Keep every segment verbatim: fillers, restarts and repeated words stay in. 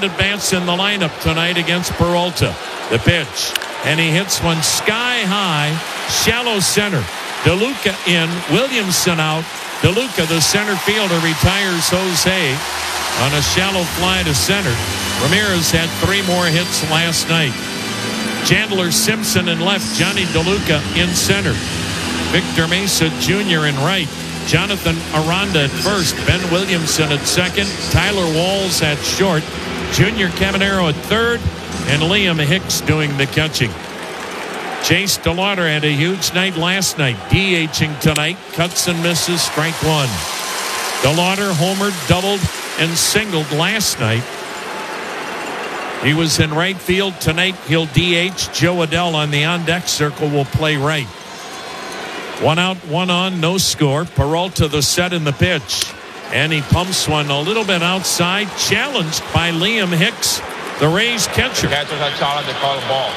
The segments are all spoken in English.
left-handed bats in the lineup tonight against Peralta. The pitch, and he hits one sky high, shallow center. DeLuca in, Williamson out. DeLuca, the center fielder, retires Jose on a shallow fly to center. Ramirez had three more hits last night. Chandler Simpson in left, Johnny DeLuca in center. Victor Mesa Junior in right. Jonathan Aranda at first. Ben Williamson at second. Tyler Walls at short. Junior Caminero at third. And Liam Hicks doing the catching. Chase DeLauder had a huge night last night. DHing tonight. Cuts and misses. Strike one. DeLauder homered, doubled, and singled last night. He was in right field tonight. He'll D H. Joe Adell on the on-deck circle will play right. One out, one on, no score. Peralta the set in the pitch. And he pumps one a little bit outside. Challenged by Liam Hicks, the Rays catcher. The catchers are challenged, they call a ball.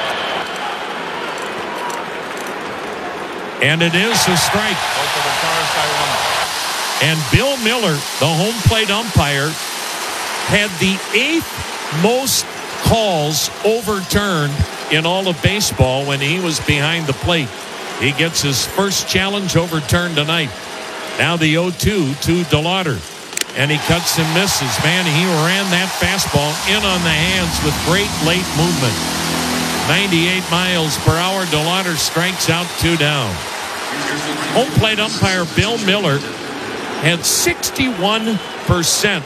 And it is a strike. And Bill Miller, the home plate umpire, had the eighth most calls overturned in all of baseball when he was behind the plate. He gets his first challenge overturned tonight. Now the oh two to DeLauder. And he cuts and misses. Man, he ran that fastball in on the hands with great late movement. ninety-eight miles per hour. DeLauder strikes out, two down. Home plate umpire Bill Miller had sixty-one percent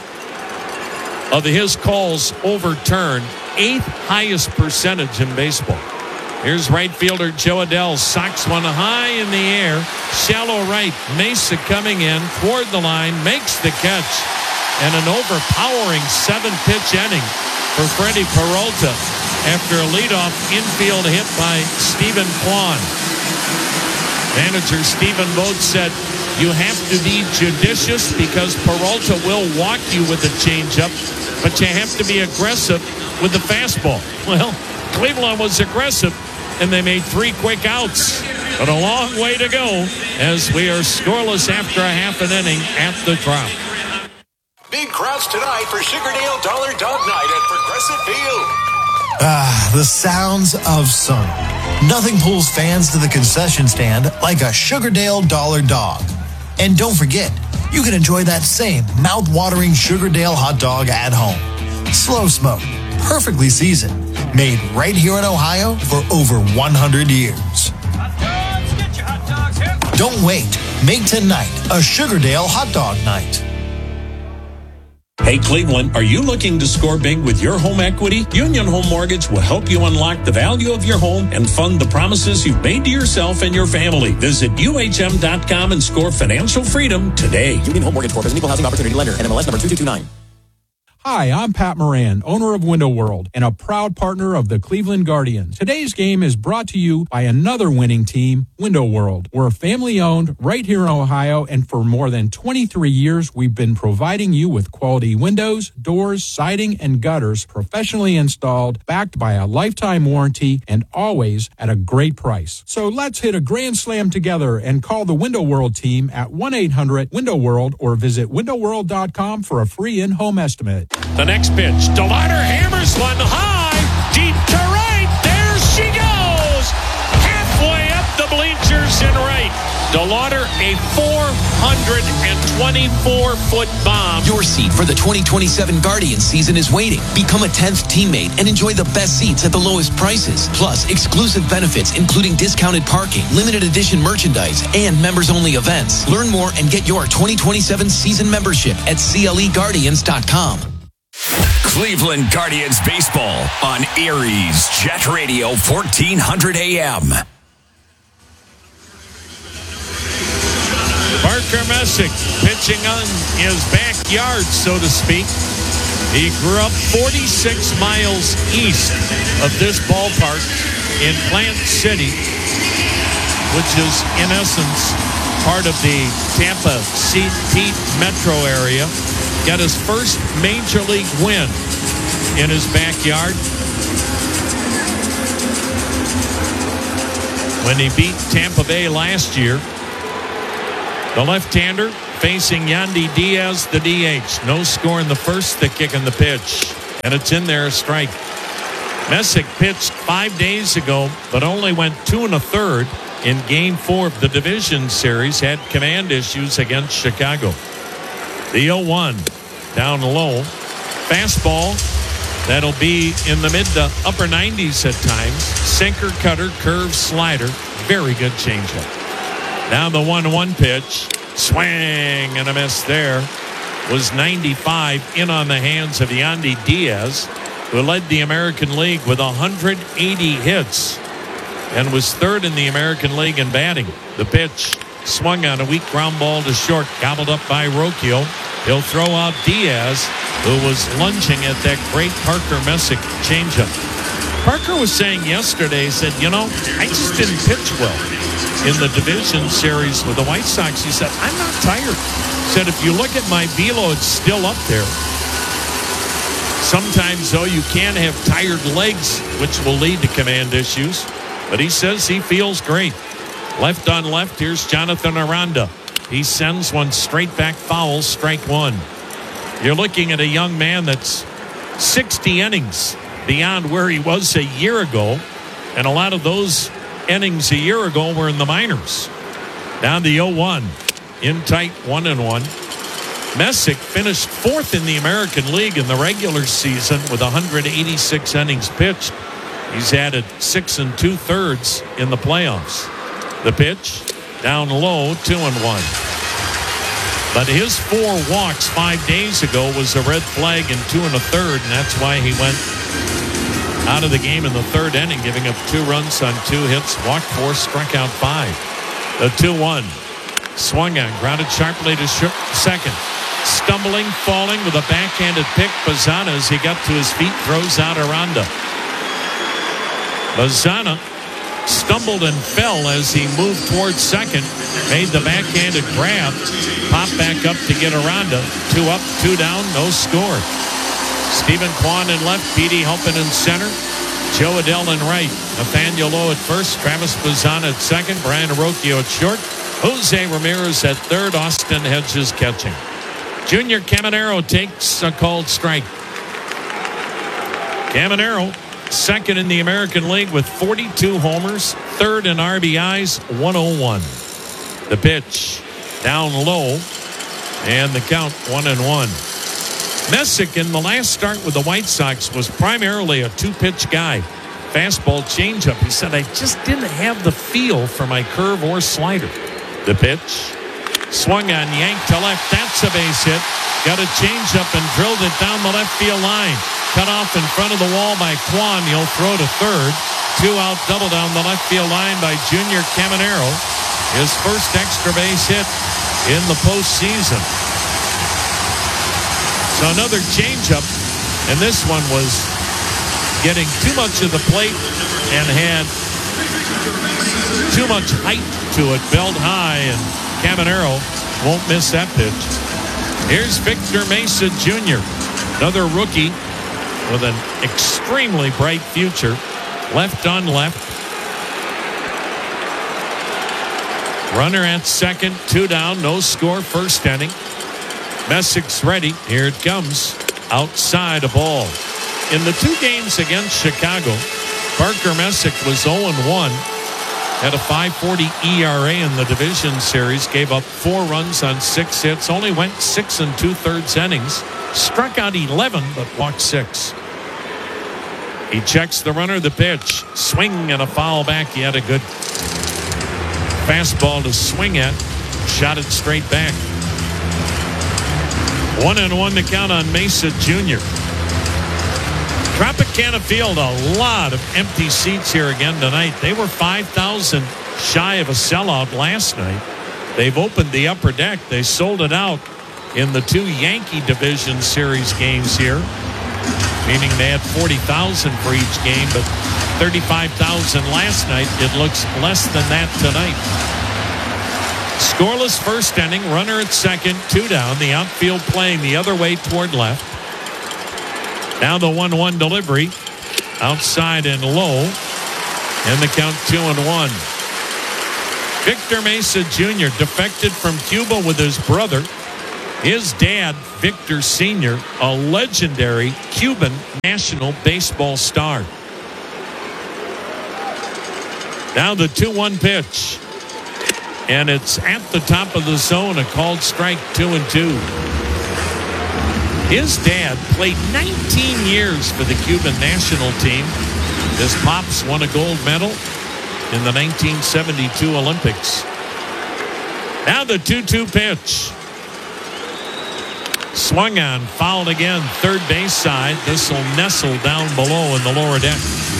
of his calls overturned. Eighth highest percentage in baseball. Here's right fielder Joe Adell. Socks one high in the air. Shallow right. Mesa coming in toward the line. Makes the catch. And an overpowering seven-pitch inning for Freddie Peralta after a leadoff infield hit by Stephen Kwan. Manager Stephen Vogt said, you have to be judicious because Peralta will walk you with a changeup, but you have to be aggressive with the fastball. Well, Cleveland was aggressive, and they made three quick outs. But a long way to go as we are scoreless after a half an inning at the Trop. Big crowds tonight for Sugardale Dollar Dog Night at Progressive Field. Ah, the sounds of summer. Nothing pulls fans to the concession stand like a Sugardale Dollar Dog. And don't forget, you can enjoy that same mouth-watering Sugardale hot dog at home. Slow smoke, perfectly seasoned, made right here in Ohio for over one hundred years. Hot dogs, get your hot dogs here. Don't wait. Make tonight a Sugardale hot dog night. Hey, Cleveland, are you looking to score big with your home equity? Union Home Mortgage will help you unlock the value of your home and fund the promises you've made to yourself and your family. Visit U H M dot com and score financial freedom today. Union Home Mortgage Corp is an equal housing opportunity lender. N M L S number two two two nine. Hi, I'm Pat Moran, owner of Window World and a proud partner of the Cleveland Guardians. Today's game is brought to you by another winning team, Window World. We're family-owned right here in Ohio, and for more than twenty-three years, we've been providing you with quality windows, doors, siding, and gutters professionally installed, backed by a lifetime warranty, and always at a great price. So let's hit a grand slam together and call the Window World team at one eight hundred window world or visit window world dot com for a free in-home estimate. The next pitch, DeLauder hammers one high, deep to right. There she goes, halfway up the bleachers in right. DeLauder, a four hundred twenty-four foot bomb. Your seat for the twenty twenty-seven Guardians season is waiting. Become a tenth teammate and enjoy the best seats at the lowest prices. Plus, exclusive benefits including discounted parking, limited edition merchandise, and members-only events. Learn more and get your twenty twenty-seven season membership at C L E guardians dot com. Cleveland Guardians baseball on Erie's Jet Radio fourteen hundred A M. Parker Messick pitching on his backyard, so to speak. He grew up forty-six miles east of this ballpark in Plant City, which is in essence part of the Tampa Saint Pete metro area. Got his first major league win in his backyard when he beat Tampa Bay last year. The left-hander facing Yandy Diaz, the D H. No score in the first, the kick and the pitch. and it's in there, a strike. Messick pitched five days ago, but only went two and a third in game four of the division series. Had command issues against Chicago. The oh one down low. Fastball that'll be in the mid to upper nineties at times. Sinker, cutter, curve, slider. Very good changeup. Now the one one pitch. Swing and a miss there. Was ninety-five in on the hands of Yandy Diaz, who led the American League with one hundred eighty hits and was third in the American League in batting. The pitch swung on a weak ground ball to short, gobbled up by Rocchio. He'll throw out Diaz, who was lunging at that great Parker Messick changeup. Parker was saying yesterday, he said, you know, I just didn't pitch well in the division series with the White Sox. He said, I'm not tired. He said, if you look at my velo, it's still up there. Sometimes, though, you can have tired legs, which will lead to command issues. But he says he feels great. Left on left, here's Jonathan Aranda. He sends one straight back foul, strike one. You're looking at a young man that's sixty innings beyond where he was a year ago. And a lot of those innings a year ago were in the minors. Down the oh one. In tight, one and one. Messick finished fourth in the American League in the regular season with one hundred eighty-six innings pitched. He's added six and two thirds in the playoffs. The pitch down low, two and one. But his four walks five days ago was a red flag in two and a third, and that's why he went out of the game in the third inning, giving up two runs on two hits, walked four, struck out five. The two one. Swung on, grounded sharply to sh- second. Stumbling, falling with a backhanded pick. Bazana, as he got to his feet, throws out Aranda. Bazana stumbled and fell as he moved towards second. Made the backhanded grab. Popped back up to get Aranda. Two up, two down, no score. Stephen Kwan in left. Petey Halpin in center. Joe Adell in right. Nathaniel Lowe at first. Travis Bazana at second. Brian Rocchio at short. Jose Ramirez at third. Austin Hedges catching. Junior Caminero takes a called strike. Caminero, second in the American League with forty-two homers, third in R B Is, one oh one. The pitch down low, and the count one and one. Messick in the last start with the White Sox was primarily a two-pitch guy. Fastball changeup. He said, I just didn't have the feel for my curve or slider. The pitch swung on, yanked to left. That's a base hit. Got a changeup and drilled it down the left field line. Cut off in front of the wall by Kwan. He'll throw to third. Two out double down the left field line by Junior Caminero. His first extra base hit in the postseason. So another changeup, and this one was getting too much of the plate and had too much height to it, belt high, and Caminero won't miss that pitch. Here's Victor Mesa Junior, another rookie with an extremely bright future. Left on left. Runner at second, two down, no score, first inning. Messick's ready. Here it comes. Outside a ball. In the two games against Chicago, Parker Messick was oh and one. Had a five forty E R A in the division series. Gave up four runs on six hits. Only went six and two-thirds innings. Struck out eleven, but walked six. He checks the runner, the pitch. Swing and a foul back. He had a good fastball to swing at. Shot it straight back. One and one to count on Mesa Junior Tropicana Field, a lot of empty seats here again tonight. They were five thousand shy of a sellout last night. They've opened the upper deck. They sold it out in the two Yankee Division Series games here, meaning they had forty thousand for each game, but thirty-five thousand last night. It looks less than that tonight. Scoreless first inning, runner at second, two down. The outfield playing the other way toward left. Now the one one delivery, outside and low, and the count two and one. Victor Mesa Junior defected from Cuba with his brother. His dad, Victor Senior, a legendary Cuban national baseball star. Now the two one pitch. And it's at the top of the zone, a called strike, two and two. His dad played nineteen years for the Cuban national team. His pops won a gold medal in the nineteen seventy-two Olympics. Now the two two pitch. Swung on, fouled again, third base side. This will nestle down below in the lower deck.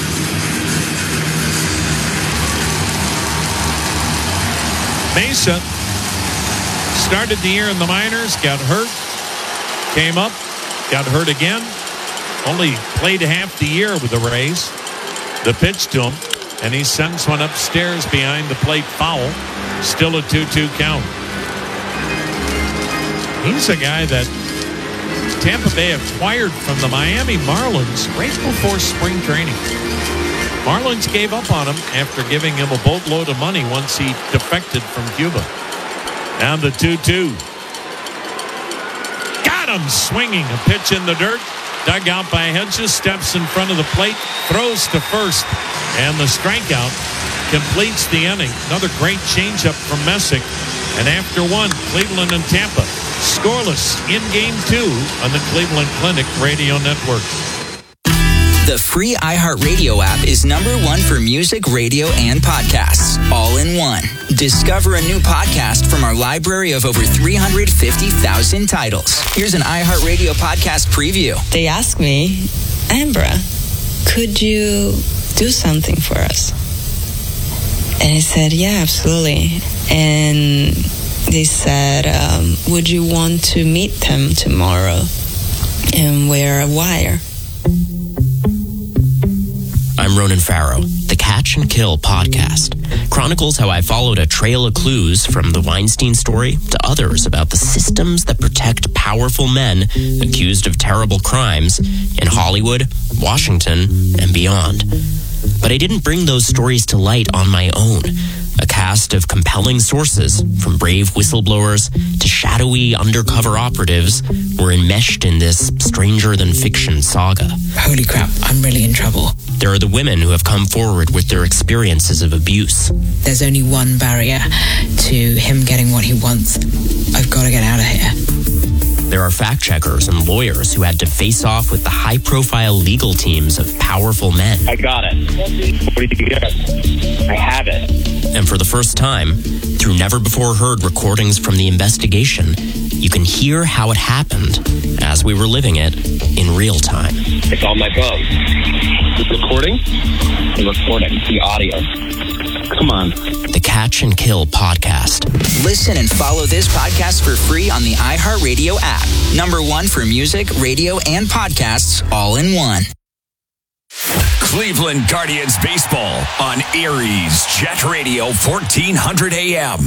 Mesa started the year in the minors, got hurt, came up, got hurt again. Only played half the year with the Rays. The pitch to him, and he sends one upstairs behind the plate, foul. Still a two two count. He's a guy that Tampa Bay acquired from the Miami Marlins right before spring training. Marlins gave up on him after giving him a boatload of money once he defected from Cuba. Now the two two. Got him swinging. A pitch in the dirt. Dug out by Hedges. Steps in front of the plate. Throws to first. And the strikeout completes the inning. Another great changeup from Messick. And after one, Cleveland and Tampa scoreless in game two on the Cleveland Clinic Radio Network. The free iHeartRadio app is number one for music, radio, and podcasts, all in one. Discover a new podcast from our library of over three hundred fifty thousand titles. Here's an iHeartRadio podcast preview. They asked me, Ambra, could you do something for us? And I said, yeah, absolutely. And they said, um, would you want to meet them tomorrow and wear a wire? I'm Ronan Farrow. The Catch and Kill podcast chronicles how I followed a trail of clues from the Weinstein story to others about the systems that protect powerful men accused of terrible crimes in Hollywood, Washington, and beyond. But I didn't bring those stories to light on my own. A cast of compelling sources, from brave whistleblowers to shadowy undercover operatives, were enmeshed in this stranger-than-fiction saga. Holy crap, I'm really in trouble. There are the women who have come forward with their experiences of abuse. There's only one barrier to him getting what he wants. I've got to get out of here. There are fact-checkers and lawyers who had to face off with the high-profile legal teams of powerful men. I got it. What did you get? I have it. And for the first time, through never-before-heard recordings from the investigation, you can hear how it happened as we were living it in real time. It's on my phone. The recording? The recording. The audio. Come on. The Catch and Kill podcast. Listen and follow this podcast for free on the iHeartRadio app. Number one for music, radio, and podcasts, all in one. Cleveland Guardians baseball on Aries Jet Radio fourteen hundred A M.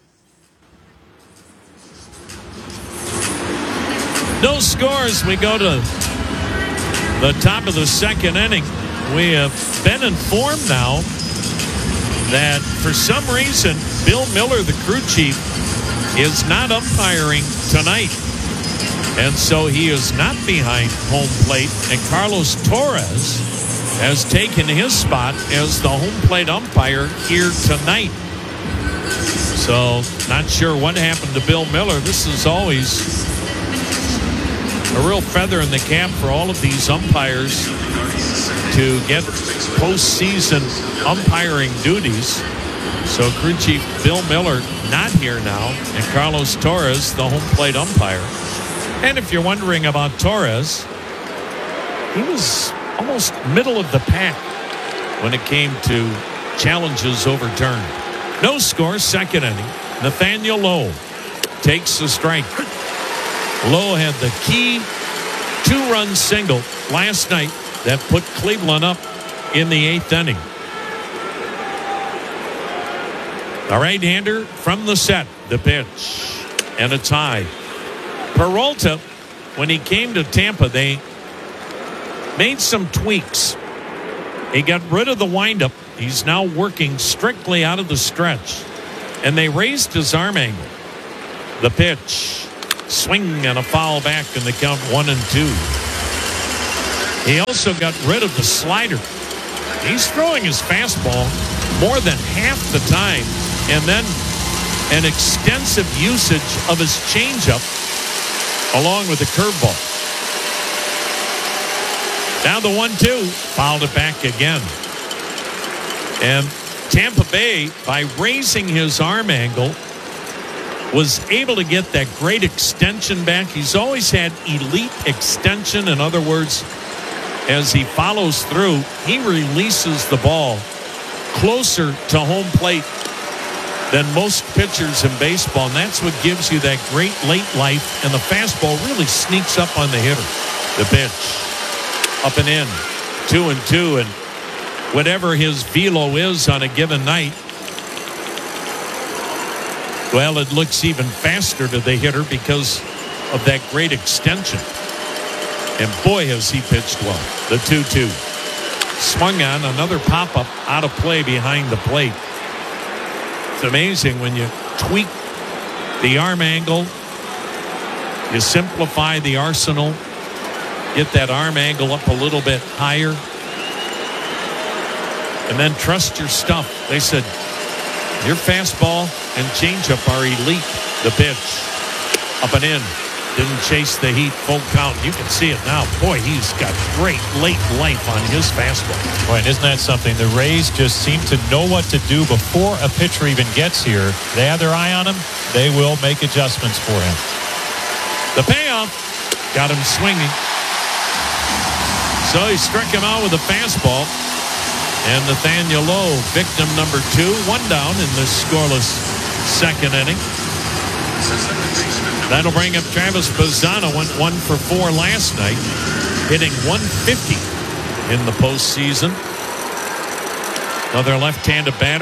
No scores. We go to the top of the second inning. We have been informed now that for some reason, Bill Miller, the crew chief, is not umpiring tonight. And so he is not behind home plate. And Carlos Torres has taken his spot as the home plate umpire here tonight. So not sure what happened to Bill Miller. This is always a real feather in the cap for all of these umpires to get postseason umpiring duties. So crew chief Bill Miller not here now, and Carlos Torres, the home plate umpire. And if you're wondering about Torres, he was almost middle of the pack when it came to challenges overturned. No score, second inning. Nathaniel Lowe takes the strike. Lowe had the key two-run single last night that put Cleveland up in the eighth inning. A right-hander from the set, the pitch, and it's high. Peralta, when he came to Tampa, they made some tweaks. He got rid of the windup. He's now working strictly out of the stretch, and they raised his arm angle. The pitch, Swing and a foul back in the count one and two. He also got rid of the slider. He's throwing his fastball more than half the time, and then an extensive usage of his changeup along with the curveball. Now the one two, fouled it back again. And Tampa Bay, by raising his arm angle, was able to get that great extension back. He's always had elite extension. In other words, as he follows through, he releases the ball closer to home plate than most pitchers in baseball, and that's what gives you that great late life, and the fastball really sneaks up on the hitter. The pitch, up and in, two and two, and whatever his velo is on a given night, well, it looks even faster to the hitter because of that great extension. And boy, has he pitched well. The two two. Swung on, another pop-up out of play behind the plate. It's amazing when you tweak the arm angle, you simplify the arsenal, get that arm angle up a little bit higher, and then trust your stuff. They said, your fastball and changeup are elite. The pitch, up and in. Didn't chase the heat, full count. You can see it now. Boy, he's got great late life on his fastball. Boy, and isn't that something? The Rays just seem to know what to do before a pitcher even gets here. They have their eye on him. They will make adjustments for him. The payoff got him swinging. So he struck him out with a fastball. And Nathaniel Lowe, victim number two, one down in the scoreless second inning. That'll bring up Travis Bazzana, went one for four last night, hitting one fifty in the postseason. Another left-handed batter.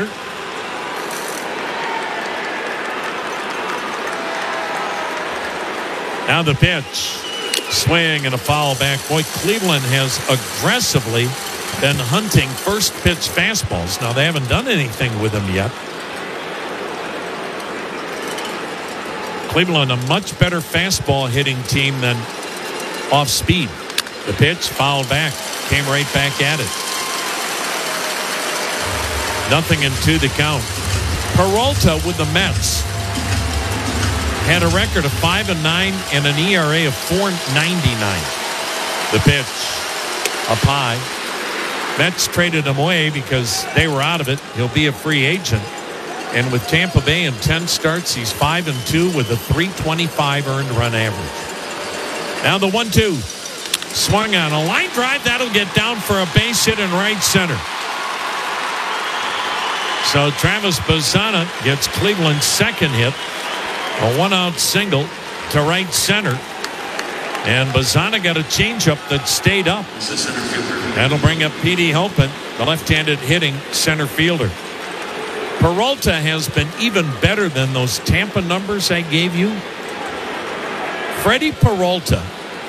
Now the pitch. Swing and a foul back. Boy, Cleveland has aggressively been hunting first pitch fastballs. Now they haven't done anything with them yet. Cleveland, a much better fastball hitting team than off speed. The pitch fouled back, came right back at it. Nothing in two to count. Peralta with the Mets had a record of five and nine and an E R A of four ninety-nine. The pitch up high. Mets traded him away because they were out of it. He'll be a free agent. And with Tampa Bay in ten starts, he's five and two with a three twenty-five earned run average. Now the one two. Swung on a line drive. That'll get down for a base hit in right center. So Travis Bazzana gets Cleveland's second hit. A one-out single to right center. And Bazzana got a changeup that stayed up. That'll bring up Petey Halpin, the left-handed hitting center fielder. Peralta has been even better than those Tampa numbers I gave you. Freddie Peralta,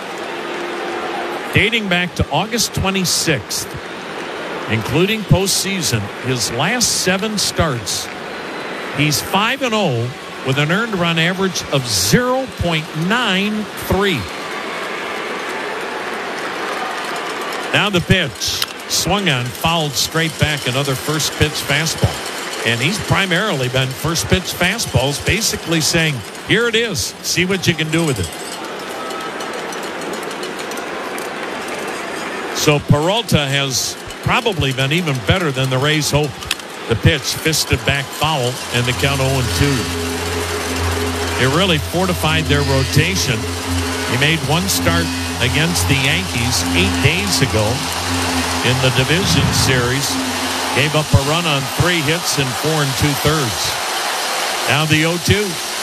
dating back to August twenty-sixth, including postseason, his last seven starts, he's five and oh with an earned run average of zero point nine three. Now the pitch. Swung on, fouled straight back, another first pitch fastball. And he's primarily been first pitch fastballs, basically saying, here it is, see what you can do with it. So Peralta has probably been even better than the Rays hoped. The pitch, fisted back foul, and the count oh and two. It really fortified their rotation. He made one start against the Yankees eight days ago in the division series. Gave up a run on three hits and four and two-thirds. Now the oh two.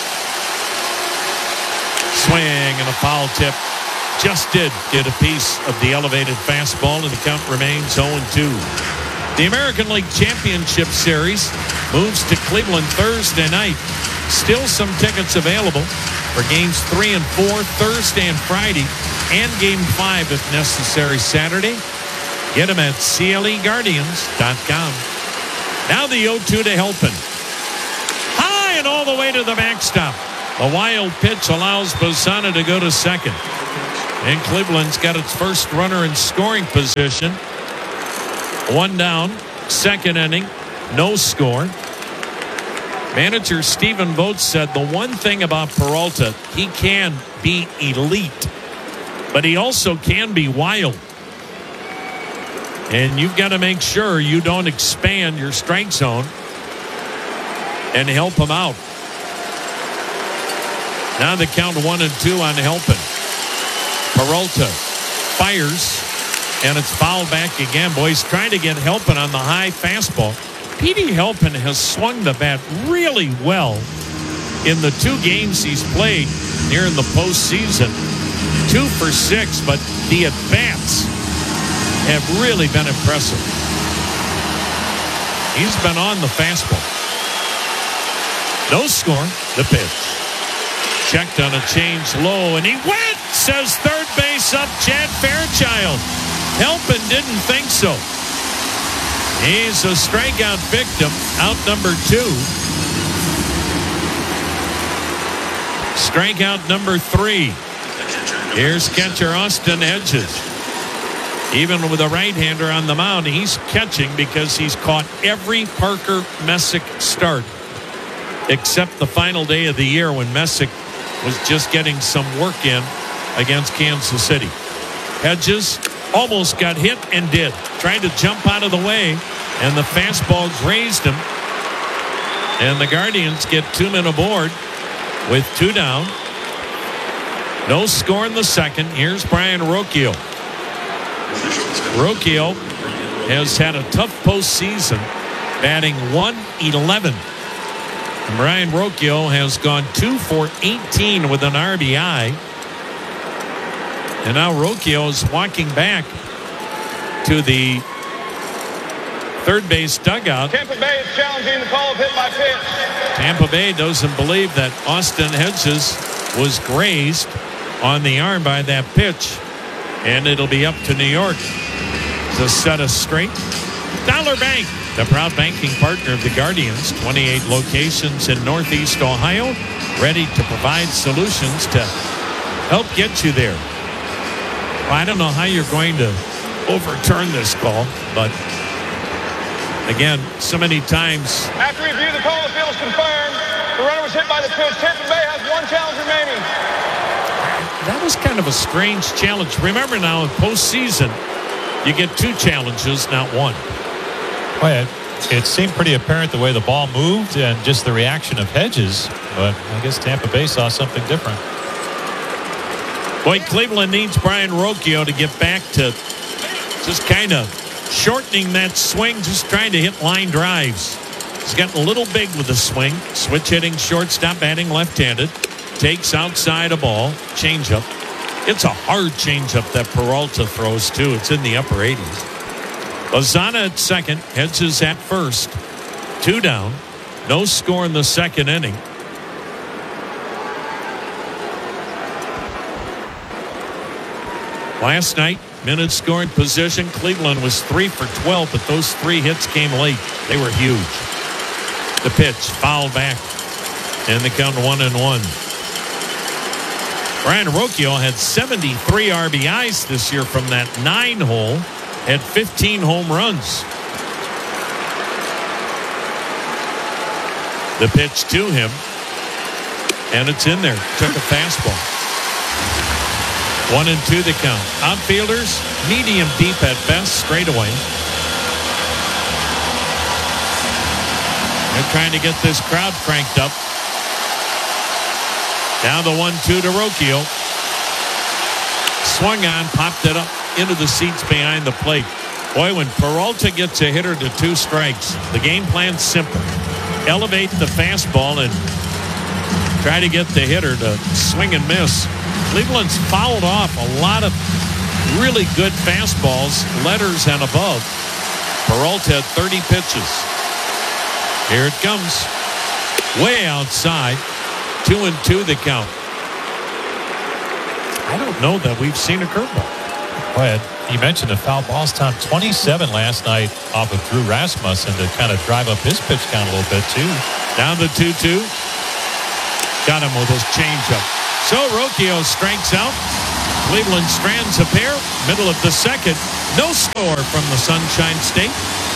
Swing and a foul tip. Just did get a piece of the elevated fastball, and the count remains oh and two. The American League Championship Series moves to Cleveland Thursday night. Still some tickets available for games three and four Thursday and Friday, and game five if necessary Saturday. Get them at C L E Guardians dot com. Now the oh two to Halpin. High and all the way to the backstop. The wild pitch allows Bozana to go to second. And Cleveland's got its first runner in scoring position. One down, second inning, no score. Manager Stephen Vogt said the one thing about Peralta, he can be elite, but he also can be wild. And you've got to make sure you don't expand your strike zone and help him out. Now the count one and two on Helpin. Peralta fires, and it's fouled back again. Boy, he's trying to get Helpin on the high fastball. Petey Helpin has swung the bat really well in the two games he's played here in the postseason. Two for six, but the at-bats have really been impressive. He's been on the fastball. No score, the pitch. Checked on a change low, and he went, says third base up, Chad Fairchild. Helpin didn't think so. He's a strikeout victim, out number two. Strikeout number three. Here's catcher Austin Hedges. Even with a right-hander on the mound, he's catching because he's caught every Parker Messick start except the final day of the year when Messick was just getting some work in against Kansas City. Hedges almost got hit and did. Tried to jump out of the way, and the fastball grazed him. And the Guardians get two men aboard with two down. No score in the second. Here's Brian Rocchio. Rocchio has had a tough postseason, batting one eleven. And Brian Rocchio has gone two for eighteen with an R B I. And now Rocchio is walking back to the third base dugout. Tampa Bay is challenging the call of hit by pitch. Tampa Bay doesn't believe that Austin Hedges was grazed on the arm by that pitch. And it'll be up to New York to set us straight. Dollar Bank, the proud banking partner of the Guardians. twenty-eight locations in Northeast Ohio, ready to provide solutions to help get you there. Well, I don't know how you're going to overturn this call, but again, so many times. After review, the call of field is confirmed. The runner was hit by the pitch. Tampa Bay has one challenge remaining. That was kind of a strange challenge. Remember now, in postseason, you get two challenges, not one. Well, it, it seemed pretty apparent the way the ball moved and just the reaction of Hedges, but I guess Tampa Bay saw something different. Boy, Cleveland needs Brian Rocchio to get back to just kind of shortening that swing, just trying to hit line drives. He's gotten a little big with the swing. Switch hitting shortstop, batting left-handed. Takes outside a ball, changeup. It's a hard changeup that Peralta throws too. It's in the upper eighties. Bozana at second, Hedges at first. Two down, no score in the second inning. Last night, minute scoring position, Cleveland was three for twelve, but those three hits came late. They were huge. The pitch fouled back, and the count one and one. Brian Rocchio had seventy-three R B Is this year from that nine hole, had fifteen home runs. The pitch to him, and it's in there. Took a fastball. One and two the count. Outfielders, medium deep at best, straight away. They're trying to get this crowd cranked up. Now the one two to Rocchio. Swung on, popped it up into the seats behind the plate. Boy, when Peralta gets a hitter to two strikes, the game plan's simple. Elevate the fastball and try to get the hitter to swing and miss. Cleveland's fouled off a lot of really good fastballs, letters and above. Peralta had thirty pitches. Here it comes. Way outside. Two and two the count. I don't know that we've seen a curveball. Go ahead. You mentioned the foul balls, Tom. twenty-seven last night off of Drew Rasmussen to kind of drive up his pitch count a little bit, too. Down the two two. Got him with his changeup. So Rocchio strikes out. Cleveland strands a pair. Middle of the second. No score from the Sunshine State.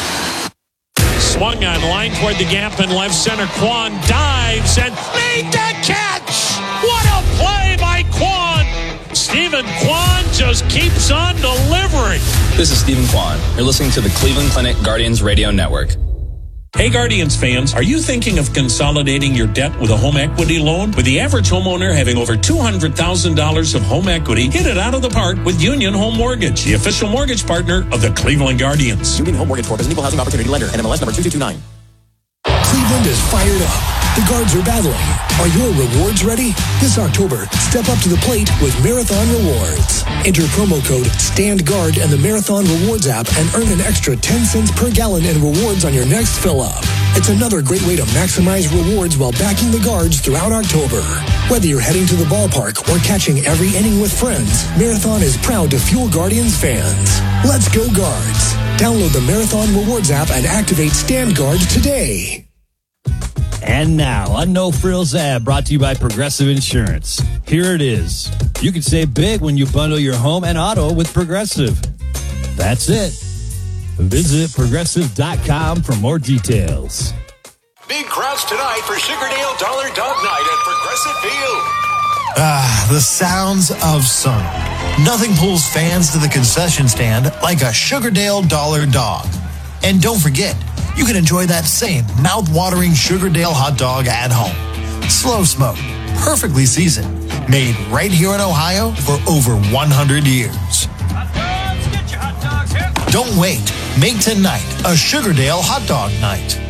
Swung on line toward the gap in left center. Kwon dives and made the catch. What a play by Kwon. Stephen Kwon just keeps on delivering. This is Stephen Kwon. You're listening to the Cleveland Clinic Guardians Radio Network. Hey Guardians fans, are you thinking of consolidating your debt with a home equity loan? With the average homeowner having over two hundred thousand dollars of home equity, hit it out of the park with Union Home Mortgage, the official mortgage partner of the Cleveland Guardians. Union Home Mortgage Corp is an equal housing opportunity lender and M L S number two two two nine. Cleveland is fired up. The Guards are battling. Are your rewards ready? This October, step up to the plate with Marathon Rewards. Enter promo code STANDGUARD in the Marathon Rewards app and earn an extra ten cents per gallon in rewards on your next fill-up. It's another great way to maximize rewards while backing the Guards throughout October. Whether you're heading to the ballpark or catching every inning with friends, Marathon is proud to fuel Guardians fans. Let's go Guards. Download the Marathon Rewards app and activate Stand Guard today. And now, a No Frills ad brought to you by Progressive Insurance. Here it is. You can save big when you bundle your home and auto with Progressive. That's it. Visit Progressive dot com for more details. Big crowds tonight for Sugardale Dollar Dog Night at Progressive Field. Ah, the sounds of summer. Nothing pulls fans to the concession stand like a Sugardale Dollar Dog. And don't forget, you can enjoy that same mouth-watering Sugardale hot dog at home. Slow smoked, perfectly seasoned, made right here in Ohio for over one hundred years. Hot dogs, get your hot dogs here. Don't wait. Make tonight a Sugardale hot dog night.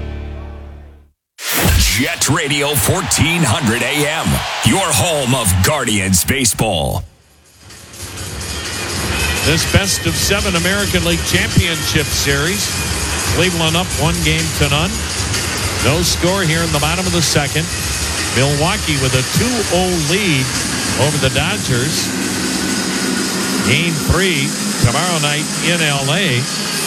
Jet Radio fourteen hundred A M, your home of Guardians baseball. This best of seven American League Championship Series. Cleveland up one game to none. No score here in the bottom of the second. Milwaukee with a two oh lead over the Dodgers. Game three tomorrow night in L A.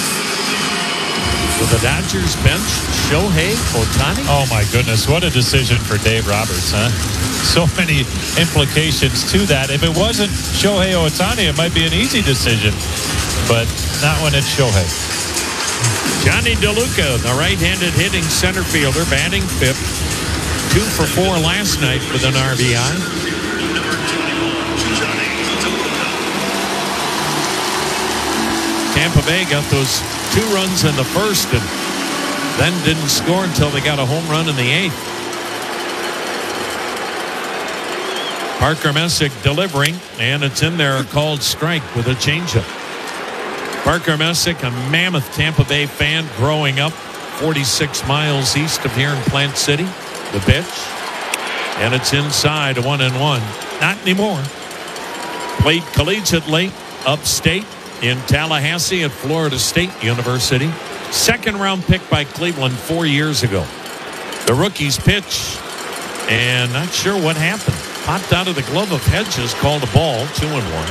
Will the Dodgers bench Shohei Ohtani? Oh, my goodness. What a decision for Dave Roberts, huh? So many implications to that. If it wasn't Shohei Ohtani, it might be an easy decision, but not when it's Shohei. Johnny DeLuca, the right-handed hitting center fielder, batting fifth. Two for four last night with an R B I. Tampa Bay got those two runs in the first and then didn't score until they got a home run in the eighth. Parker Messick delivering, and it's in there, a called strike with a changeup. Parker Messick, a mammoth Tampa Bay fan growing up forty-six miles east of here in Plant City. The pitch, and it's inside, a one and one. Not anymore. Played collegiately upstate in Tallahassee at Florida State University. Second round pick by Cleveland four years ago. The rookie's pitch, and not sure what happened. Popped out of the glove of Hedges, called a ball, two and one.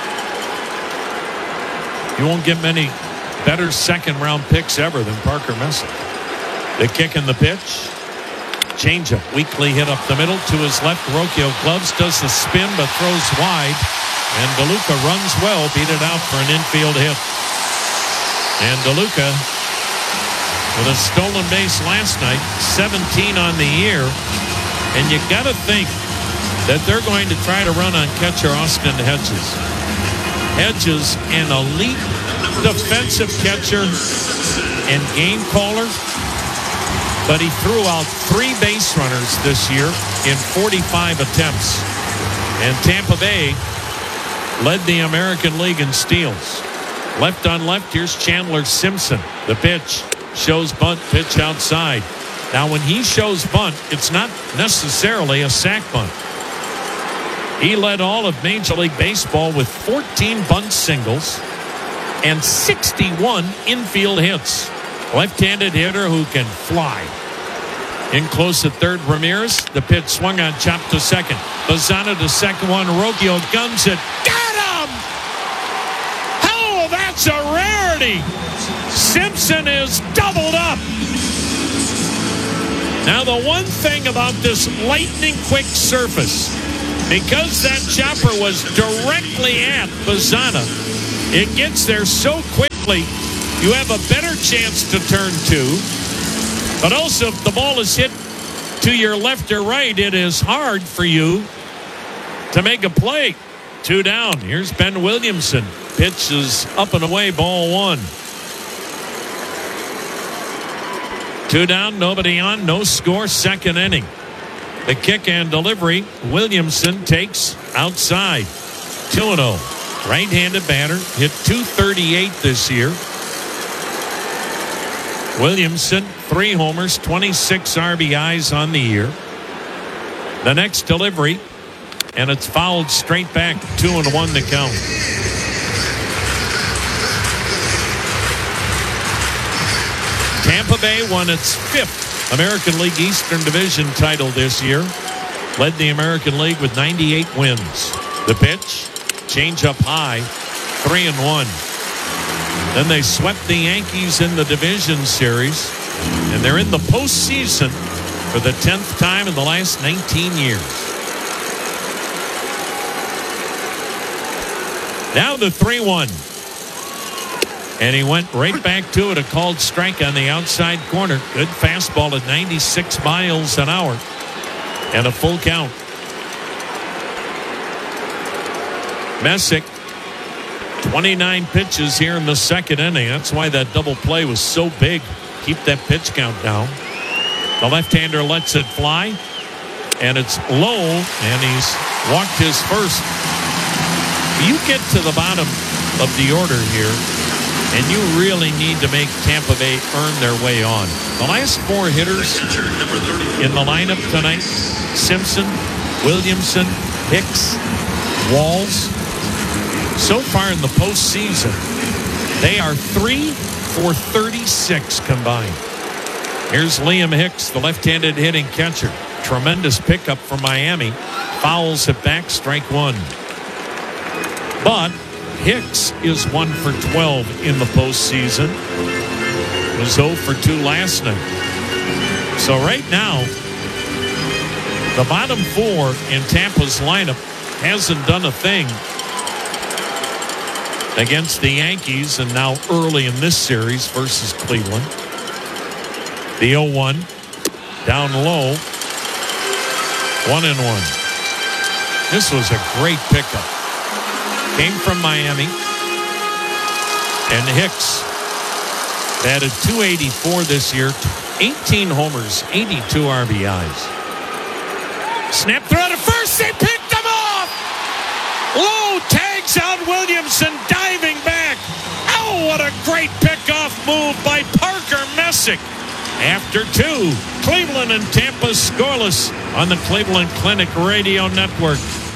You won't get many better second round picks ever than Parker Messick. The kick and the pitch. Changeup, weakly hit up the middle to his left. Rocchio gloves, does the spin but throws wide. And DeLuca runs well, beat it out for an infield hit. And DeLuca with a stolen base last night, seventeen on the year. And you got to think that they're going to try to run on catcher Austin Hedges. Hedges, an elite defensive catcher and game caller, but he threw out three base runners this year in forty-five attempts. And Tampa Bay led the American League in steals. Left on left, here's Chandler Simpson. The pitch shows bunt, pitch outside. Now, when he shows bunt, it's not necessarily a sac bunt. He led all of Major League Baseball with fourteen bunt singles and sixty-one infield hits. Left-handed hitter who can fly. In close at third, Ramirez. The pitch swung on, chopped to second. Lozano to second one. Rocchio guns it. Got him! Oh, that's a rarity. Simpson is doubled up. Now, the one thing about this lightning-quick surface, because that chopper was directly at Bazzana, it gets there so quickly, you have a better chance to turn two. But also, if the ball is hit to your left or right, it is hard for you to make a play. Two down. Here's Ben Williamson. Pitch is up and away, ball one. Two down, nobody on, no score, second inning. The kick and delivery, Williamson takes outside. two and oh. Right-handed batter, hit two thirty-eight this year. Williamson, three homers, twenty-six R B Is on the year. The next delivery, and it's fouled straight back, two and one to count. Tampa Bay won its fifth American League Eastern Division title this year. Led the American League with ninety-eight wins. The pitch, change up high, three and one. Then they swept the Yankees in the division series, and they're in the postseason for the tenth time in the last nineteen years. Now the three one. And he went right back to it. A called strike on the outside corner. Good fastball at ninety-six miles an hour. And a full count. Messick, twenty-nine pitches here in the second inning. That's why that double play was so big. Keep that pitch count down. The left-hander lets it fly. And it's low. And he's walked his first. You get to the bottom of the order here, and you really need to make Tampa Bay earn their way on. The last four hitters in the lineup tonight, Simpson, Williamson, Hicks, Walls. So far in the postseason, they are three for thirty-six combined. Here's Liam Hicks, the left-handed hitting catcher. Tremendous pickup from Miami. Fouls it back, strike one. But Hicks is one for twelve in the postseason. Was zero for two last night. So right now, the bottom four in Tampa's lineup hasn't done a thing against the Yankees, and now early in this series versus Cleveland. The oh one down low. One and one. This was a great pickup. Came from Miami. And Hicks batted two eighty-four this year. eighteen homers, eighty-two R B Is. Snap throw to first. They picked him off. Low tags out Williamson, diving back. Oh, what a great pickoff move by Parker Messick. After two, Cleveland and Tampa scoreless on the Cleveland Clinic Radio Network.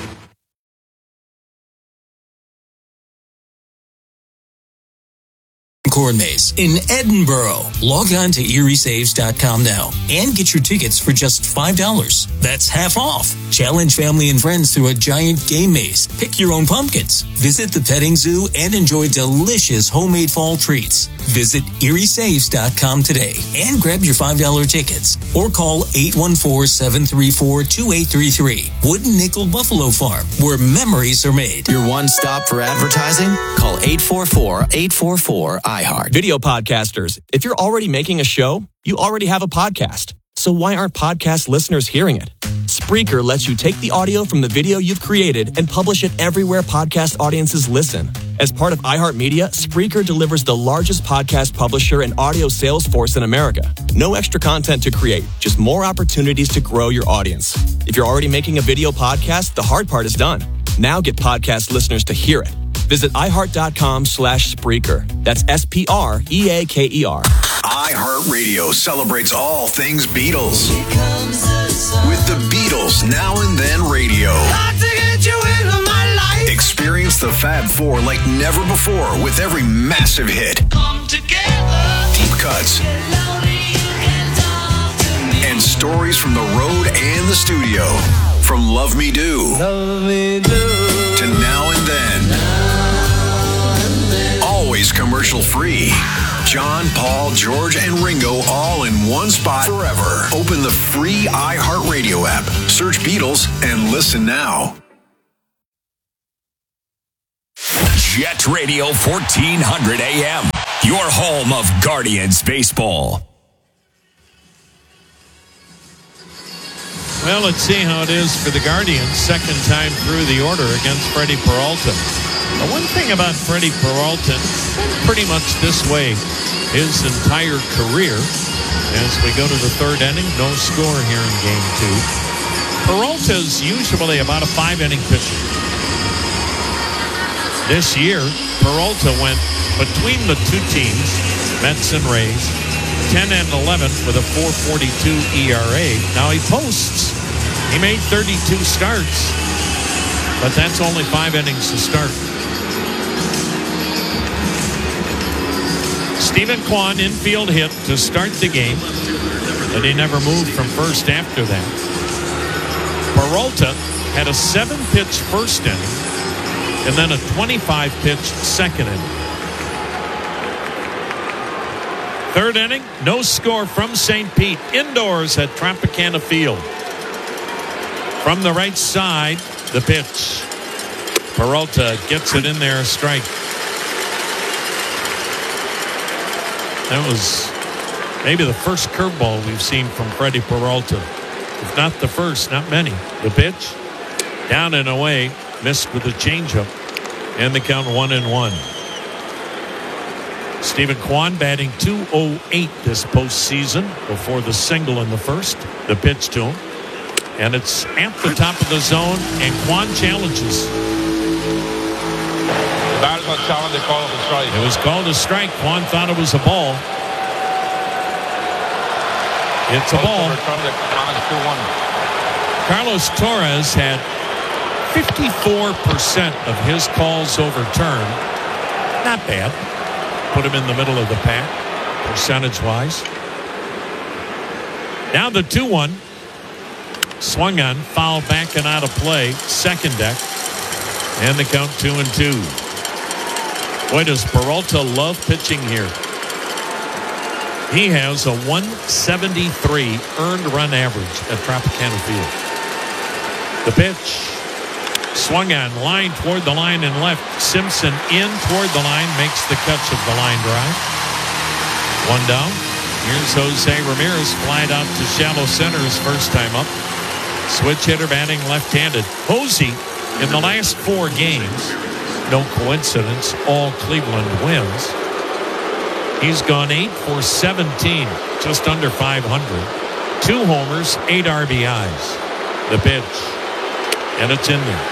Corn Maze in Edinburgh. Log on to erie saves dot com now and get your tickets for just five dollars. That's half off. Challenge family and friends through a giant game maze. Pick your own pumpkins. Visit the petting zoo and enjoy delicious homemade fall treats. Visit erie saves dot com today and grab your five dollar tickets or call eight one four, seven three four, two eight three three. Wooden Nickel Buffalo Farm, where memories are made. Your one stop for advertising? Call eight four four, eight four four, I heart. Video podcasters, if you're already making a show, you already have a podcast. So why aren't podcast listeners hearing it? Spreaker lets you take the audio from the video you've created and publish it everywhere podcast audiences listen. As part of iHeartMedia, Spreaker delivers the largest podcast publisher and audio sales force in America. No extra content to create, just more opportunities to grow your audience. If you're already making a video podcast, the hard part is done. Now get podcast listeners to hear it. Visit iHeart.com slash Spreaker. That's S P R E A K E R. iHeartRadio celebrates all things Beatles. With the Beatles Now and Then Radio. Experience the Fab Four like never before with every massive hit. Deep cuts. And stories from the road and the studio. From Love Me Do, Love Me Do. To Now and Then. Always always commercial free. John, Paul, George, and Ringo all in one spot forever. Open the free iHeartRadio app. Search Beatles and listen now. Jet Radio fourteen hundred A M, your home of Guardians baseball. Well, let's see how it is for the Guardians. Second time through the order against Freddie Peralta. The one thing about Freddie Peralta, pretty much this way his entire career. As we go to the third inning, no score here in game two. Peralta's usually about a five-inning pitcher. This year, Peralta went between the two teams, Mets and Rays, ten and eleven with a four forty-two E R A. Now he posts. He made thirty-two starts, but that's only five innings to start. Stephen Kwan infield hit to start the game, but he never moved from first after that. Peralta had a seven-pitch first inning and then a twenty-five pitch second inning. Third inning, no score from Saint Pete, indoors at Tropicana Field. From the right side, the pitch. Peralta gets it in there, a strike. That was maybe the first curveball we've seen from Freddie Peralta. If not the first, not many. The pitch, down and away, missed with a changeup, and the count one and one. Stephen Kwan batting two oh eight this postseason before the single in the first. The pitch to him, and it's at the top of the zone, and Kwan challenges. The batter's going to challenge, they call it a strike. It was called a strike. Kwan thought it was a ball. It's a ball. Carlos Torres had fifty-four percent of his calls overturned. Not bad. Put him in the middle of the pack, percentage-wise. Now the two one. Swung on, foul back and out of play. Second deck. And the count two and two. Boy, does Peralta love pitching here. He has a one seventy-three earned run average at Tropicana Field. The pitch. Swung on, line toward the line and left. Simpson in toward the line, makes the catch of the line drive. One down. Here's Jose Ramirez, flied out to shallow center his first time up. Switch hitter batting left-handed. Posey, in the last four games, no coincidence, all Cleveland wins. He's gone eight for seventeen, just under five hundred. Two homers, eight R B Is. The pitch, and it's in there.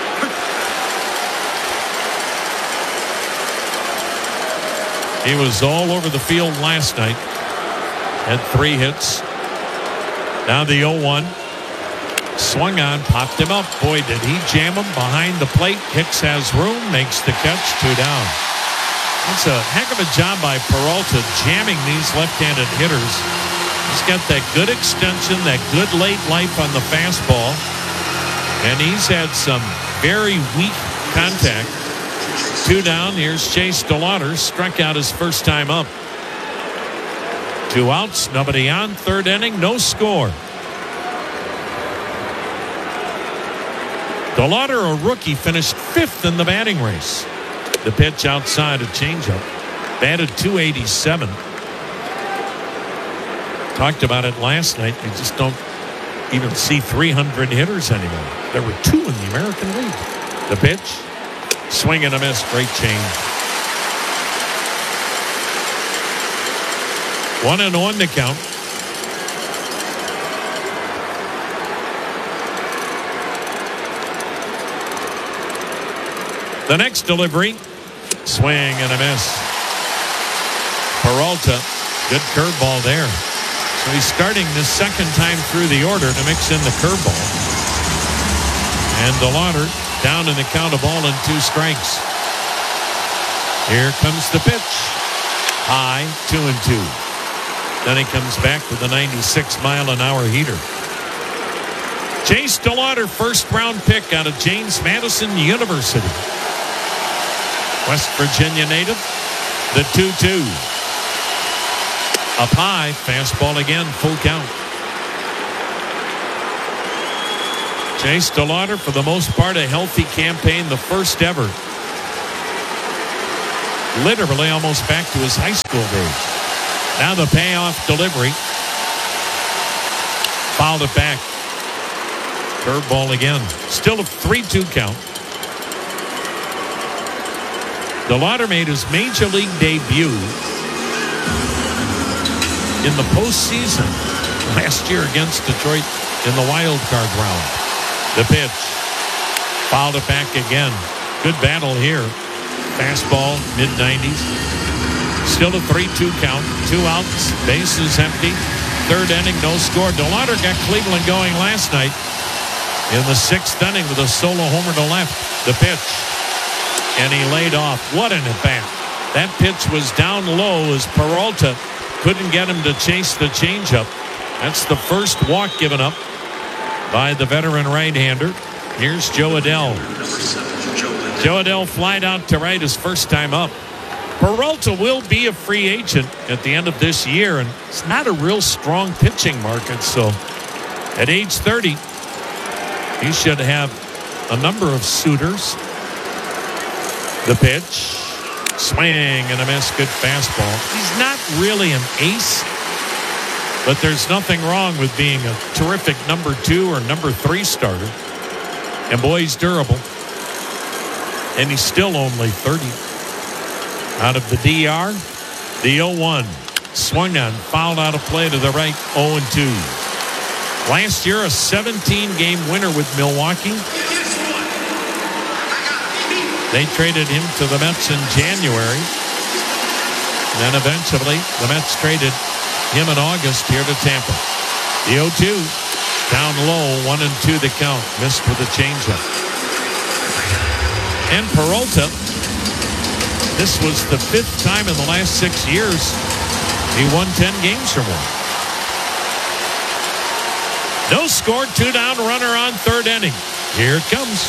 He was all over the field last night. Had three hits. Now the oh one. Swung on, popped him up. Boy, did he jam him behind the plate. Hicks has room, makes the catch, two down. That's a heck of a job by Peralta jamming these left-handed hitters. He's got that good extension, that good late life on the fastball. And he's had some very weak contact. Two down. Here's Chase DeLauder. Struck out his first time up. Two outs. Nobody on. Third inning. No score. DeLauder, a rookie, finished fifth in the batting race. The pitch outside, a changeup. Batted two eighty-seven. Talked about it last night. You just don't even see three hundred hitters anymore. There were two in the American League. The pitch. Swing and a miss. Great change. One and one to count. The next delivery. Swing and a miss. Peralta. Good curveball there. So he's starting this second time through the order to mix in the curveball. And DeLauder down in the count of ball and two strikes. Here comes the pitch. High, two and two. Then he comes back with a ninety-six mile an hour heater. Chase DeLauder, first round pick out of James Madison University. West Virginia native. The two two. Up high, fastball again, full count. Chase DeLauder, for the most part, a healthy campaign, the first ever. Literally almost back to his high school days. Now the payoff delivery. Fouled it back. Curveball again. Still a three two count. DeLauder made his major league debut in the postseason last year against Detroit in the wild card round. The pitch. Fouled it back again. Good battle here. Fastball, mid nineties. Still a three two count. Two outs. Bases empty. Third inning, no score. DeLauder got Cleveland going last night in the sixth inning with a solo homer to left. The pitch. And he laid off. What an at-bat. That pitch was down low as Peralta couldn't get him to chase the changeup. That's the first walk given up by the veteran right-hander. Here's Joe Adell. Joe Adell flied out to right his first time up. Peralta will be a free agent at the end of this year, and it's not a real strong pitching market. So at age thirty, he should have a number of suitors. The pitch. Swing and a miss. Good fastball. He's not really an ace, but there's nothing wrong with being a terrific number two or number three starter. And boy, he's durable. And he's still only thirty. Out of the D R, the oh one. Swung on, fouled out of play to the right, oh and two. Last year, a seventeen-game winner with Milwaukee. They traded him to the Mets in January. And then eventually, the Mets traded him in August here to Tampa. The oh two, down low, one and two the count. Missed with a changeup. And Peralta, this was the fifth time in the last six years he won ten games or more. No score, two down, runner on third inning. Here it comes.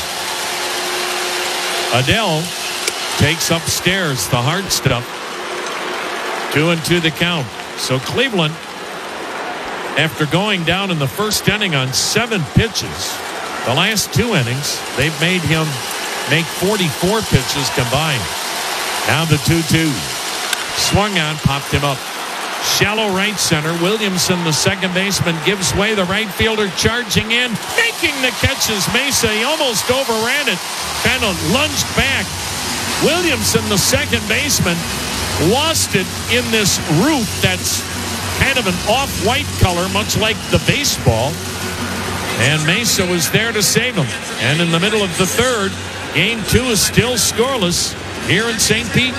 Adell takes upstairs the hard stuff. Two and two the count. So Cleveland, after going down in the first inning on seven pitches, the last two innings, they've made him make forty-four pitches combined. Now the two two. Swung on, popped him up. Shallow right center. Williamson, the second baseman, gives way. The right fielder charging in. Making the catches. Mesa, he almost overran it. Kind of lunged back. Williamson, the second baseman, lost it in this roof that's kind of an off-white color, much like the baseball. And Mesa was there to save him. And in the middle of the third, game two is still scoreless here in Saint Pete.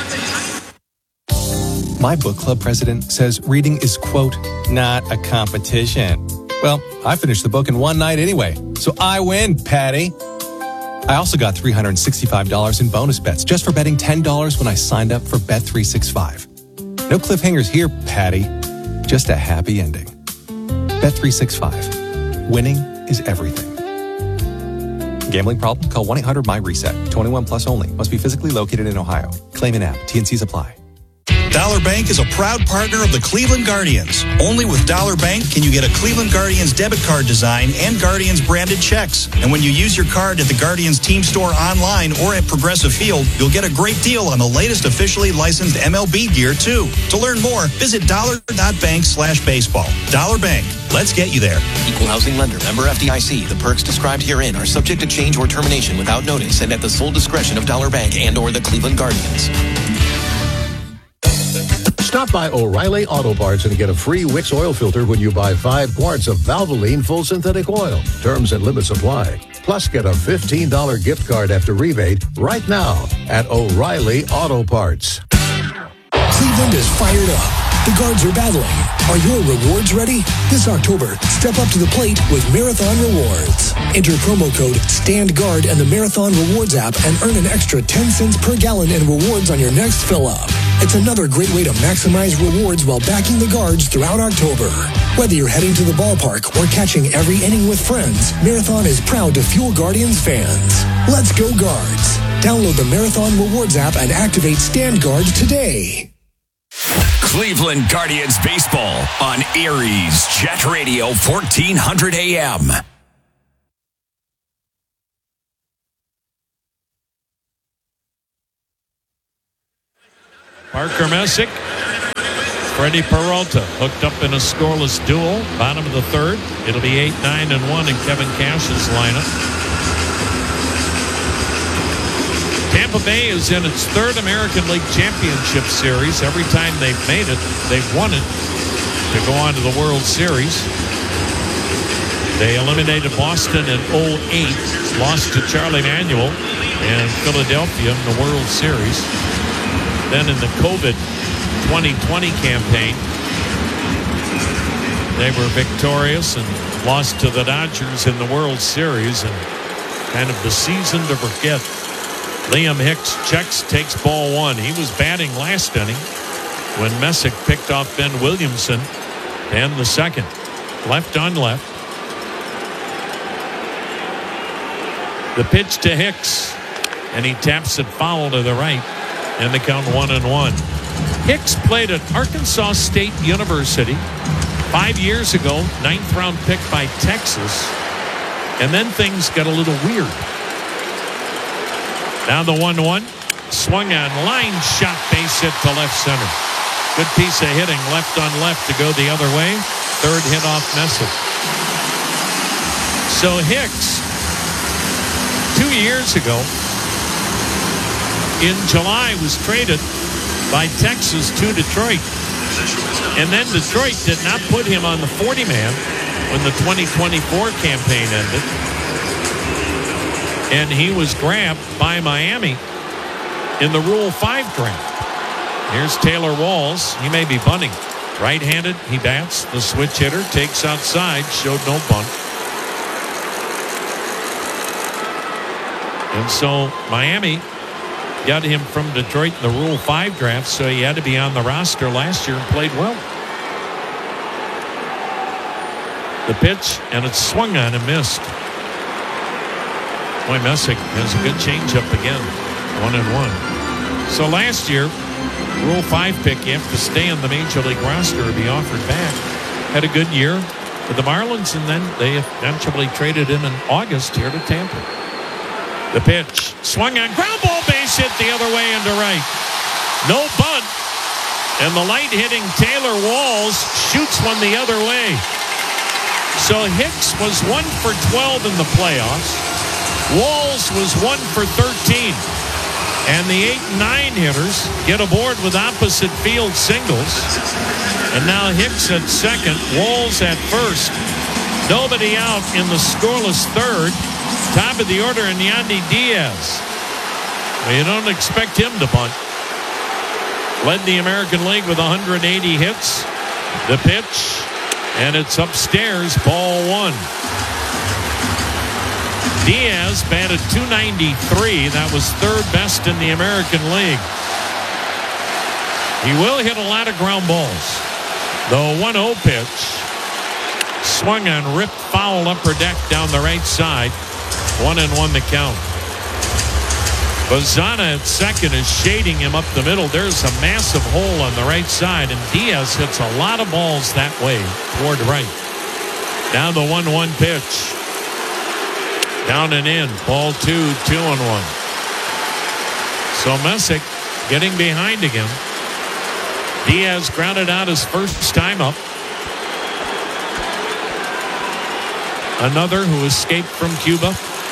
My book club president says reading is, quote, not a competition. Well, I finished the book in one night anyway, so I win, Patty. I also got three hundred sixty-five dollars in bonus bets just for betting ten dollars when I signed up for Bet three sixty-five. No cliffhangers here, Patty. Just a happy ending. Bet three sixty-five. Winning is everything. Gambling problem? Call one eight hundred my reset. twenty-one plus only. Must be physically located in Ohio. Claim in app. T and Cs apply. Dollar Bank is a proud partner of the Cleveland Guardians. Only with Dollar Bank can you get a Cleveland Guardians debit card design and Guardians branded checks. And when you use your card at the Guardians team store online or at Progressive Field, you'll get a great deal on the latest officially licensed M L B gear, too. To learn more, visit dollar.bank slash baseball. Dollar Bank. Let's get you there. Equal housing lender. Member F D I C. The perks described herein are subject to change or termination without notice and at the sole discretion of Dollar Bank and or the Cleveland Guardians. Stop by O'Reilly Auto Parts and get a free Wix oil filter when you buy five quarts of Valvoline full synthetic oil. Terms and limits apply. Plus, get a fifteen dollars gift card after rebate right now at O'Reilly Auto Parts. Cleveland is fired up. The Guards are battling. Are your rewards ready? This October, step up to the plate with Marathon Rewards. Enter promo code STANDGUARD in the Marathon Rewards app and earn an extra ten cents per gallon in rewards on your next fill-up. It's another great way to maximize rewards while backing the Guards throughout October. Whether you're heading to the ballpark or catching every inning with friends, Marathon is proud to fuel Guardians fans. Let's go Guards. Download the Marathon Rewards app and activate Stand Guard today. Cleveland Guardians baseball on Erie's Jet Radio fourteen hundred A M. Parker Messick, Freddie Peralta hooked up in a scoreless duel. Bottom of the third. It'll be eight, nine, and one in Kevin Cash's lineup. Tampa Bay is in its third American League Championship Series. Every time they've made it, they've won it to go on to the World Series. They eliminated Boston in oh eight, lost to Charlie Manuel and Philadelphia in the World Series. Then in the COVID twenty twenty campaign, they were victorious and lost to the Dodgers in the World Series, and kind of the season to forget. Liam Hicks checks, takes ball one. He was batting last inning when Messick picked off Ben Williamson and the second. Left on left. The pitch to Hicks, and he taps it foul to the right, and they count one and one. Hicks played at Arkansas State University five years ago, ninth round pick by Texas, and then things got a little weird. Now the one one, swung on, line shot, base hit to left center. Good piece of hitting, left on left to go the other way. Third hit off Messick. So Hicks, two years ago, in July, was traded by Texas to Detroit. And then Detroit did not put him on the forty man when the twenty twenty-four campaign ended. And he was grabbed by Miami in the Rule five draft. Here's Taylor Walls. He may be bunting. Right-handed, he bats. The switch hitter takes outside, showed no bunt. And so Miami got him from Detroit in the Rule five draft, so he had to be on the roster last year and played well. The pitch, and it's swung on and missed. Boy, Messick has a good changeup again. One and one. So last year, Rule five pick, you have to stay on the Major League roster or be offered back. Had a good year with the Marlins, and then they eventually traded him in August here to Tampa. The pitch, swung on, ground ball, base hit the other way into right. No bunt, and the light-hitting Taylor Walls shoots one the other way. So Hicks was one for twelve in the playoffs. Walls was one for thirteen. And the eight and nine hitters get aboard with opposite field singles. And now Hicks at second, Walls at first. Nobody out in the scoreless third. Top of the order in Yandy Diaz. Well, you don't expect him to bunt. Led the American League with one hundred eighty hits. The pitch, and it's upstairs, ball one. Diaz batted two ninety-three. That was third best in the American League. He will hit a lot of ground balls. The one oh pitch, swung on, ripped foul upper deck down the right side. One and one the count. Bazana at second is shading him up the middle. There's a massive hole on the right side, and Diaz hits a lot of balls that way toward right. Now the one one pitch. Down and in. Ball two, two and one. So Messick getting behind again. Diaz grounded out his first time up. Another who escaped from Cuba.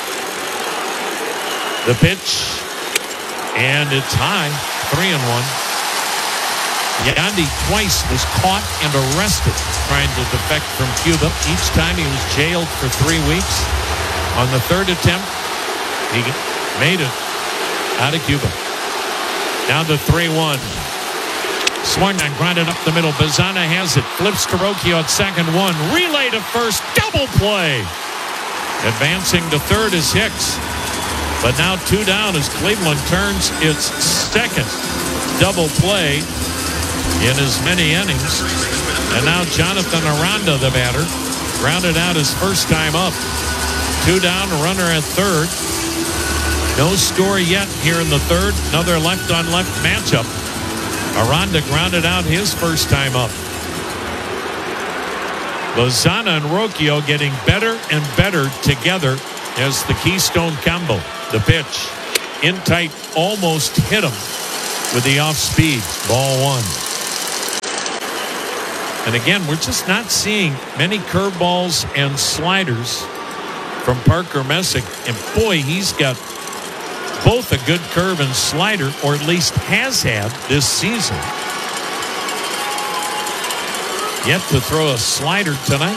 The pitch. And it's high. Three and one. Yandy twice was caught and arrested trying to defect from Cuba. Each time he was jailed for three weeks. On the third attempt, he made it out of Cuba. Now the three one. Swung and grounded up the middle. Bazana has it. Flips to Rocchio at second. One. Relay to first. Double play. Advancing to third is Hicks. But now two down as Cleveland turns its second double play in as many innings. And now Jonathan Aranda, the batter, grounded out his first time up. Two down, runner at third. No score yet here in the third. Another left-on-left matchup. Aranda grounded out his first time up. Lozana and Rocchio getting better and better together as the Keystone combo. The pitch in tight, almost hit him with the off speed. Ball one. And again, we're just not seeing many curveballs and sliders from Parker Messick. And boy, he's got both a good curve and slider, or at least has had this season. Yet to throw a slider tonight.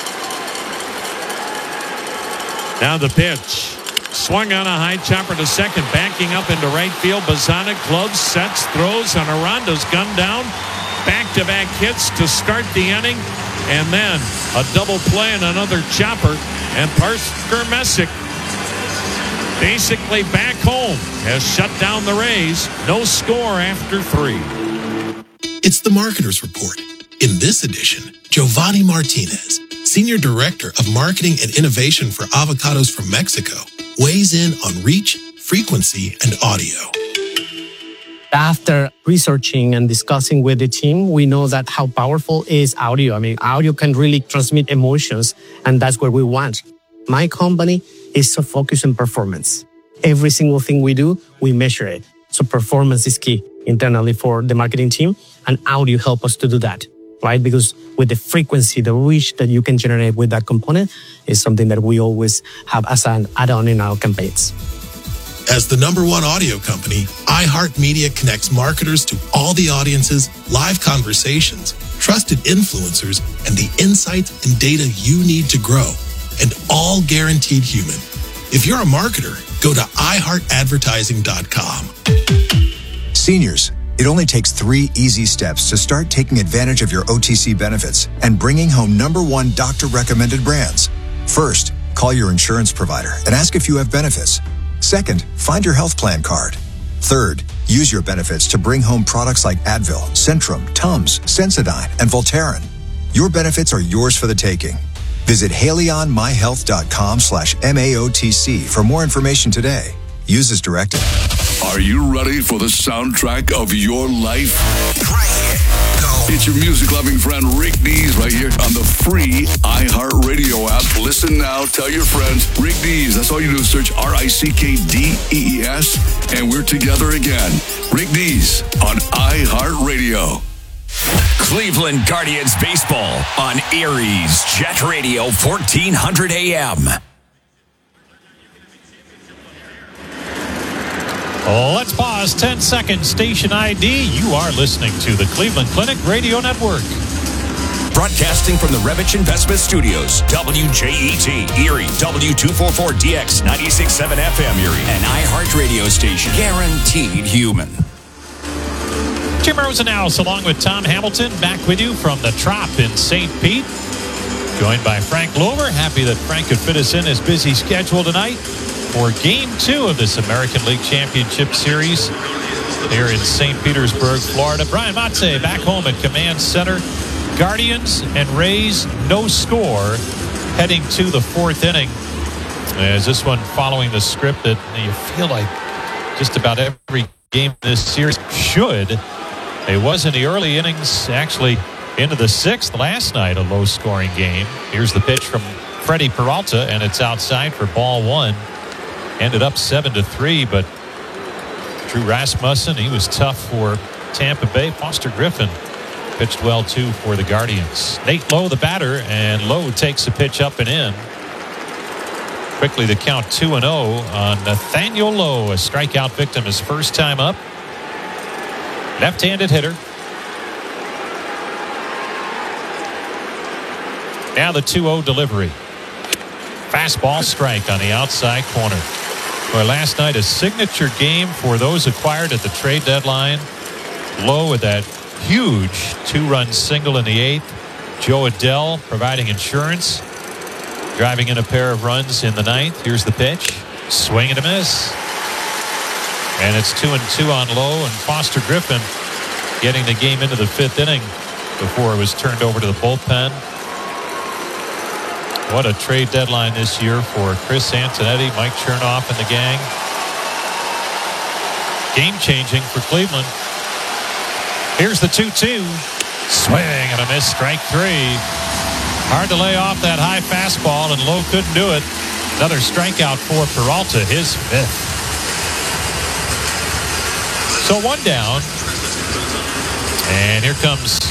Now the pitch. Swung on a high chopper to second, backing up into right field. Bazana gloves, sets, throws, and Aranda's gunned down. Back-to-back hits to start the inning. And then a double play and another chopper. And Parker Messick, basically back home, has shut down the Rays. No score after three. It's the Marketer's Report. In this edition, Giovanni Martinez, Senior Director of Marketing and Innovation for Avocados from Mexico, weighs in on reach, frequency, and audio. After researching and discussing with the team, we know that how powerful is audio. I mean, audio can really transmit emotions, and that's what we want. My company is so focused on performance. Every single thing we do, we measure it. So performance is key internally for the marketing team, and audio help us to do that, right? Because with the frequency, the reach that you can generate with that component is something that we always have as an add-on in our campaigns. As the number one audio company, iHeartMedia connects marketers to all the audiences, live conversations, trusted influencers, and the insights and data you need to grow, and all guaranteed human. If you're a marketer, go to i heart advertising dot com. Seniors, it only takes three easy steps to start taking advantage of your O T C benefits and bringing home number one doctor-recommended brands. First, call your insurance provider and ask if you have benefits. Second, find your health plan card. Third, use your benefits to bring home products like Advil, Centrum, Tums, Sensodyne, and Voltaren. Your benefits are yours for the taking. Visit haleyonmyhealth.com slash MAOTC for more information today. Use as directed. Are you ready for the soundtrack of your life? Right here. Go. It's your music-loving friend Rick Dees right here on the free iHeartRadio app. Listen now. Tell your friends. Rick Dees. That's all you do is search R I C K D E E S, and we're together again. Rick Dees on iHeartRadio. Cleveland Guardians baseball on Aries Jet Radio fourteen hundred A M. Let's pause ten seconds. Station I D. You are listening to the Cleveland Clinic Radio Network. Broadcasting from the Revich Investment Studios. W J E T, Erie. W two forty-four D X, ninety-six point seven F M Erie. An iHeart radio station. Guaranteed human. Jim Rosenhaus along with Tom Hamilton back with you from the Trop in Saint Pete. Joined by Frank Lover. Happy that Frank could fit us in his busy schedule tonight for Game two of this American League Championship Series here in Saint Petersburg, Florida. Brian Matze back home at Command Center. Guardians and Rays, no score, heading to the fourth inning. As this one following the script that you feel like just about every game this series should. It was in the early innings, actually into the sixth last night, a low-scoring game. Here's the pitch from Freddie Peralta, and it's outside for ball one. Ended up seven to three, but Drew Rasmussen, he was tough for Tampa Bay. Foster Griffin pitched well, too, for the Guardians. Nate Lowe, the batter, and Lowe takes a pitch up and in. Quickly the count two and oh on Nathaniel Lowe, a strikeout victim his first time up. Left-handed hitter. Now the two oh delivery. Fastball strike on the outside corner. Well, last night a signature game for those acquired at the trade deadline. Lowe with that huge two-run single in the eighth. Joe Adell providing insurance. Driving in a pair of runs in the ninth. Here's the pitch. Swing and a miss. And it's two and two on Lowe, and Foster Griffin getting the game into the fifth inning before it was turned over to the bullpen. What a trade deadline this year for Chris Antonetti, Mike Chernoff, and the gang. Game changing for Cleveland. Here's the two two. Swing and a miss, strike three. Hard to lay off that high fastball, and Lowe couldn't do it. Another strikeout for Peralta, his fifth. So one down. And here comes